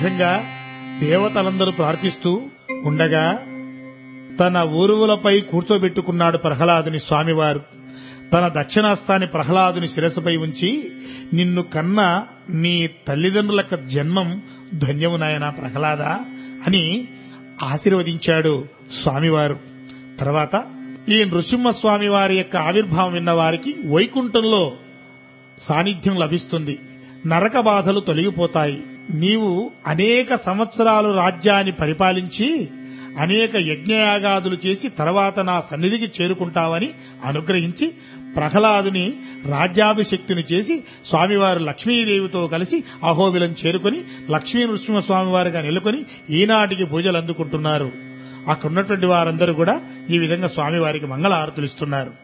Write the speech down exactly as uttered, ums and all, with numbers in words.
విధంగా దేవతలందరూ ప్రార్థిస్తూ ఉండగా తన ఊరువులపై కూర్చోబెట్టుకున్నాడు ప్రహ్లాదుని స్వామివారు. తన దక్షిణాస్తాన్ని ప్రహ్లాదుని శిరస్సుపై ఉంచి, నిన్ను కన్న నీ తల్లిదండ్రులకు జన్మం ధన్యము నాయనా ప్రహ్లాద అని ఆశీర్వదించాడు స్వామివారు. తర్వాత ఈ నృసింహస్వామి వారి యొక్క ఆవిర్భావం విన్న వారికి వైకుంఠంలో సాన్నిధ్యం లభిస్తుంది, నరక బాధలు తొలగిపోతాయి. నీవు అనేక సంవత్సరాలు రాజ్యాన్ని పరిపాలించి అనేక యజ్ఞయాగాదులు చేసి తర్వాత నా సన్నిధికి చేరుకుంటావని అనుగ్రహించి ప్రహ్లాదుని రాజ్యాభిషక్తిని చేసి స్వామివారు లక్ష్మీదేవితో కలిసి అహోబిలం చేరుకుని లక్ష్మీ నృసింహస్వామివారిగా నెలకొని ఈనాటికి పూజలు అందుకుంటున్నారు. అక్కడున్నటువంటి వారందరూ కూడా ఈ విధంగా స్వామివారికి మంగళ హారతులు ఇస్తున్నారు.